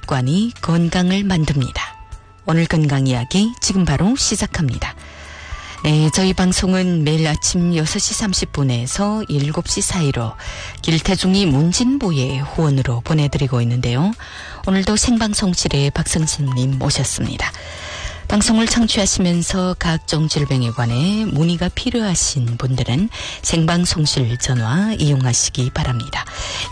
습관이 건강을 만듭니다. 오늘 건강 이야기 지금 바로 시작합니다. 네, 저희 방송은 매일 아침 6시 30분에서 7시 사이로 길태중이 문진보의 후원으로 보내드리고 있는데요. 오늘도 생방송실에 박성진님 모셨습니다. 방송을 청취하시면서 각종 질병에 관해 문의가 필요하신 분들은 생방송실 전화 이용하시기 바랍니다.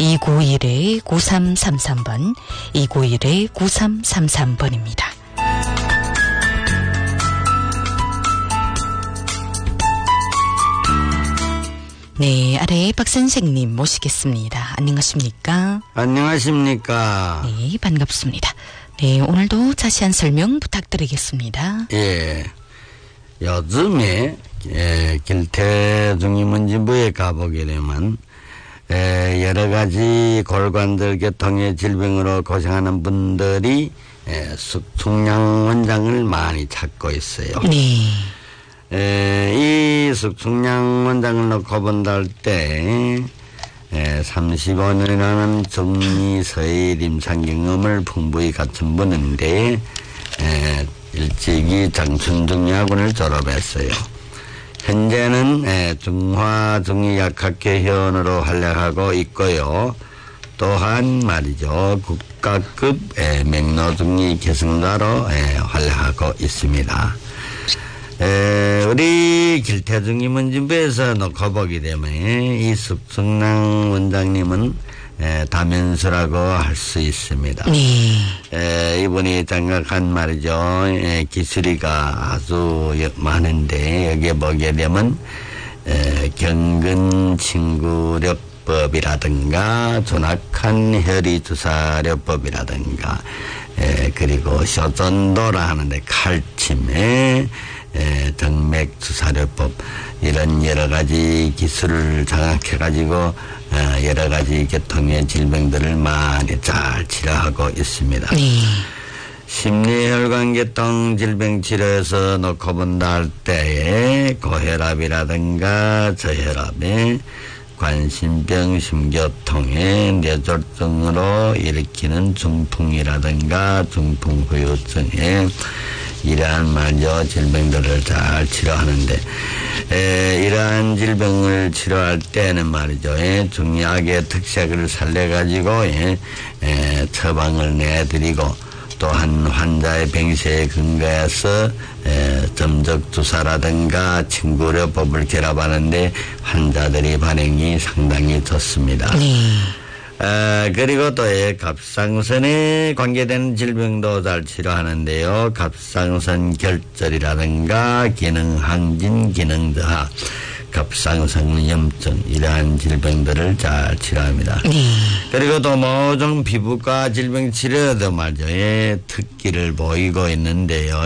291-9333번, 291-9333번입니다. 네, 아래 박 선생님 모시겠습니다. 안녕하십니까? 안녕하십니까? 네, 반갑습니다. 네, 오늘도 자세한 설명 부탁드리겠습니다. 예, 요즘에 길태중이문진부에 가보게 되면 여러 가지 골관절 계통의 질병으로 고생하는 분들이 숙충양 원장을 많이 찾고 있어요. 네. 이 숙충양 원장을 놓고 본다 할 때 35년이라는 중의서의 임상 경험을 풍부히 갖춘 분인데 일찍이 장춘중의학원을 졸업했어요. 현재는 중화중의약학회 회원으로 활약하고 있고요. 또한 말이죠, 국가급 맥노중의 계승자로 활약하고 있습니다. 우리 길태중이문진부에서 놓고 보게 되면 이 숙충양 원장님은 다면수라고 할 수 있습니다. 이분이 장각한 말이죠, 기술이가 아주 많은데 여기에 보게 되면 경근친구력법이라든가 존악한 혈의주사료법이라든가 그리고 쇼전도라 하는데 칼침에 정맥주사료법, 이런 여러 가지 기술을 장악해가지고 여러 가지 계통의 질병들을 많이 잘 치료하고 있습니다. 심리혈관계통 질병 치료에서 놓고 본다 할 때에 고혈압이라든가 저혈압에 관심병, 심교통에 뇌졸중으로 일으키는 중풍이라든가 중풍후유증에 이러한 말이죠, 질병들을 잘 치료하는데 이러한 질병을 치료할 때는 말이죠, 중의학의 특색을 살려가지고 처방을 내드리고, 또한 환자의 병세에 근거해서 점적주사라든가 친구료법을 결합하는데 환자들의 반응이 상당히 좋습니다. 그리고 또 갑상선에 관계되는 질병도 잘 치료하는데요. 갑상선 결절이라든가 기능항진, 기능저하, 갑상선 염증, 이러한 질병들을 잘 치료합니다. 그리고 또 모종 피부과 질병 치료도 말이죠, 특기를 보이고 있는데요.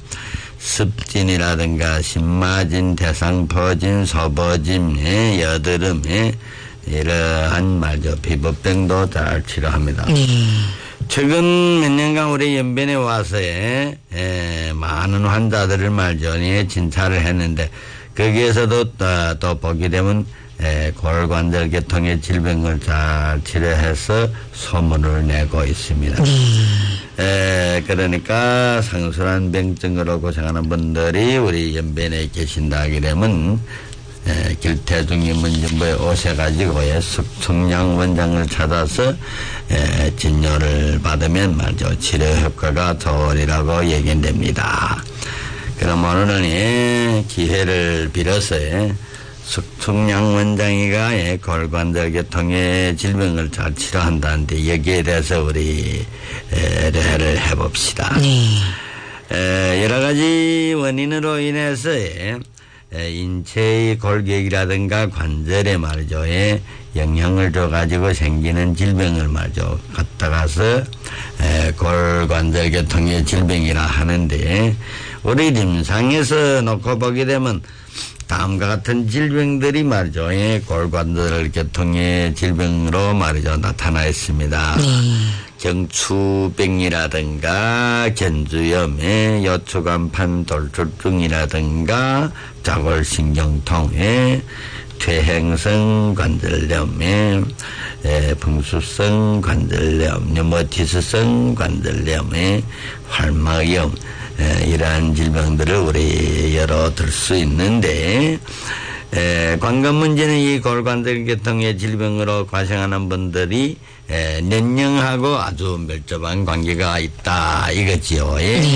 습진이라든가 신마진, 대상포진, 소포진, 여드름, 이러한 말이죠, 피부병도 잘 치료합니다. 최근 몇 년간 우리 연변에 와서 많은 환자들을 말이죠, 진찰을 했는데 거기에서도 또 보게 되면 골관절 계통의 질병을 잘 치료해서 소문을 내고 있습니다. 그러니까 상술한 병증으로 고생하는 분들이 우리 연변에 계신다 하게 되면 길태중이문진부에 오셔가지고 숙충양 원장을 찾아서 진료를 받으면 말이죠, 치료 효과가 좋으리라고 얘기됩니다. 그럼 오늘은 기회를 빌어서 숙충양 원장이가 골관절 계통의 질병을 잘 치료한다는데 여기에 대해서 우리 대화를 해봅시다. 여러 가지 원인으로 인해서 인체의 골격이라든가 관절에 말이죠, 영향을 줘가지고 생기는 질병을 말이죠, 갖다가서 골관절 계통의 질병이라 하는데, 우리 임상에서 놓고 보게 되면 다음과 같은 질병들이 말이죠, 골관절 계통의 질병으로 말이죠, 나타나 있습니다. 경추병이라든가 견주염에 여추간판 돌출증이라든가 자골신경통에 퇴행성 관절염에 풍수성 관절염, 류마티스성 관절염에 활막염 이러한 질병들을 우리 여러 들 수 있는데 관건 문제는 이 골관절계통의 질병으로 고생하는 분들이 년령하고 아주 밀접한 관계가 있다 이거지요.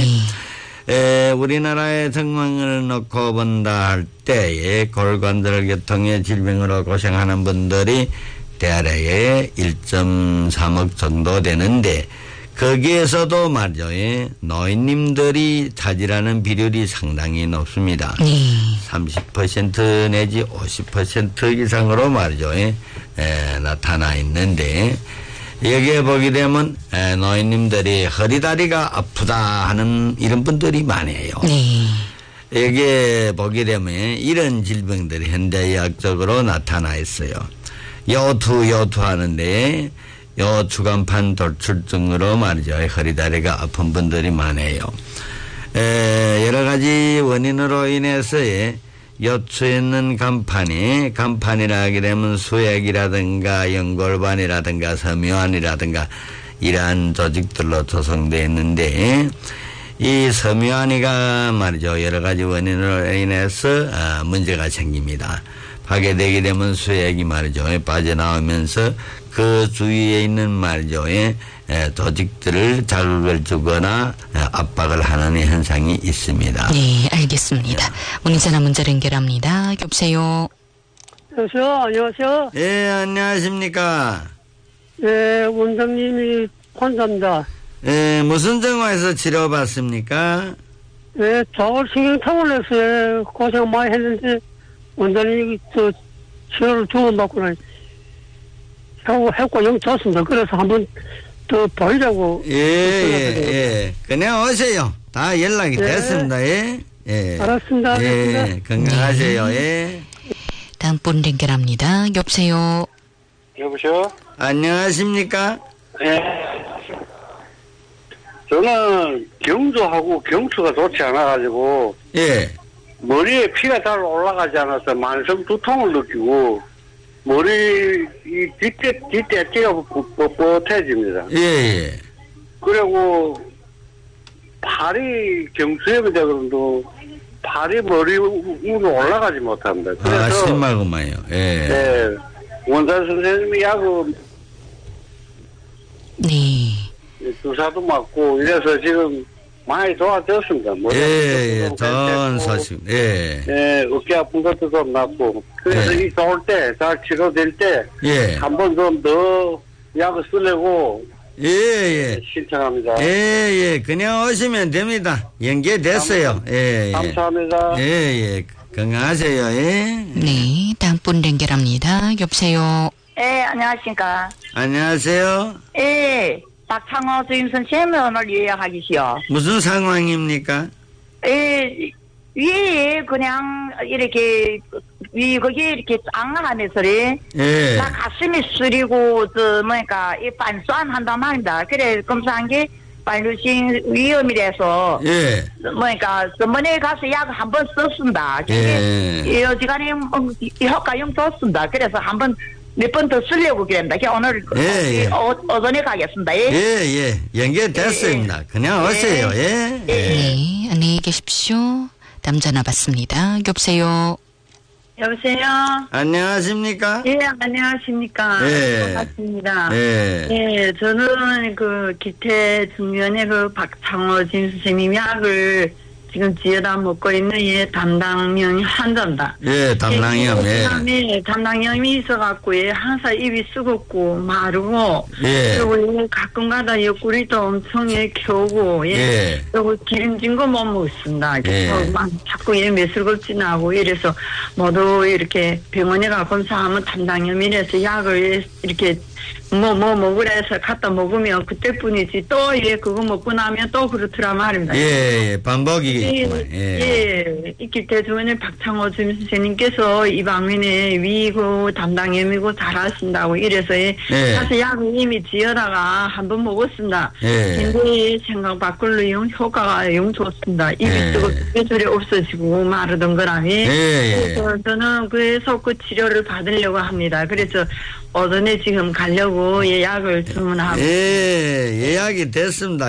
우리나라의 상황을 놓고 본다 할 때에 골관절계통의 질병으로 고생하는 분들이 대략 1.3억 정도 되는데 거기에서도 말이죠. 노인님들이 차지하는 비율이 상당히 높습니다. 30% 내지 50% 이상으로 말이죠. 나타나 있는데 여기에 보게 되면 노인님들이 허리다리가 아프다 하는 이런 분들이 많아요. 여기에 보게 되면 이런 질병들이 현대의학적으로 나타나 있어요. 요투 하는데 요추간판 돌출증으로 말이죠. 허리다리가 아픈 분들이 많아요. 여러 가지 원인으로 인해서 요추에 있는 간판이라 하게 되면 수액이라든가 연골반이라든가 섬유환이라든가 이러한 조직들로 조성되어 있는데 이 섬유환이가 말이죠. 여러 가지 원인으로 인해서 문제가 생깁니다. 파괴되게 되면 수액이 말이죠. 빠져나오면서 그 주위에 있는 말이죠. 조직들을 자극을 주거나 압박을 하는 현상이 있습니다. 네, 알겠습니다. 문의전화 문자 연결합니다. 여보세요. 여보세요. 안녕하세요. 예, 안녕하십니까. 예, 원장님이 환자입니다. 예, 무슨 정화에서 치료받습니까? 예, 자골신경통을 해서 고생 많이 했는데 원장님이 치료를 주문받고 했고 영 좋습니다. 그래서 한번 더 보이자고. 예. 그냥 오세요. 다 연락이 됐습니다. 예. 알았습니다. 예. 건강하세요. 예. 다음 분 연결합니다. 여보세요. 여보세요? 안녕하십니까? 예. 저는 경주하고 경추가 좋지 않아가지고 예. 머리에 피가 잘 올라가지 않아서 만성 두통을 느끼고 머리 이 뒷대가 뻣뻣해집니다. 예. 그리고 팔이 경수염이 되거든요. 팔이 머리 위로 올라가지 못합니다. 그래서 심하구만요. 예. 네, 원장 선생님이 약을 네. 주사도 맞고 이래서 지금 많이 좋아졌습니다. 예. 좋은 소식. 예. 예, 어깨 아픈 것도 좀 낫고. 그래서 이 좋을 때, 잘 치료될 때, 예. 한 번 좀 더 약을 쓰려고 예. 신청합니다. 예. 그냥 오시면 됩니다. 연계됐어요. 예. 감사합니다. 예. 건강하세요. 예. 네, 다음 분 연결합니다. 여보세요. 예, 안녕하십니까. 안녕하세요. 예, 박창호 주임 선생님 오늘 예약하기시오. 무슨 상황입니까? 예, 위에 그냥 이렇게, 거기 이렇게 짱하면서리. 예. 나 가슴이 쓰리고, 이 반수안 한단 말입니다. 그래, 검사한 게 반류신 위험이라서. 예. 전번에 가서 약 한 번 썼습니다. 예. 어지간히 효과용 좋습니다. 그래서 한 번, 몇 번 더 쓰려고 그랬다. 오늘 오전에 가겠습니다. 예. 연결됐습니다. 그냥 오세요. 예. 네, 안녕히 계십시오. 다음 전화 받습니다. 여보세요. 여보세요? 안녕하십니까? 예, 안녕하십니까? 예. 반갑습니다. 예. 예, 저는 기태 중년에 박창호 진 선생님 약을 지금 지어다 먹고 있는 담당형 환자입니다. 예, 담당형. 예. 그다음에 담당형이 있어갖고 항상 입이 쓰겁고 마르고 예. 그리고 가끔가다 옆구리도 엄청 겨우고 예. 그리고 기름진 거 못 먹습니다. 그래서 예. 막 자꾸 매술겁지 나고 이래서 모두 이렇게 병원에 가 검사하면 담당형이라서 약을 이렇게 그래서 갖다 먹으면 그때뿐이지 또 그거 먹고 나면 또 그렇더라 말입니다. 반복이겠구만. 이 기태 주원의 박창호 주임 선생님께서 이 방면에 위고 담당염이고 잘하신다고 이래서 사실 약을 이미 지어다가 한번 먹었습니다. 근데 생각 밖으로 영 효과가 영 좋습니다. 입이 뜨고 뼈저리 없어지고 마르던 거라니. 그래서 저는 그래서 그 치료를 받으려고 합니다. 그래서 오전에 지금 가려고 예약을 주문하고. 예약이 됐습니다.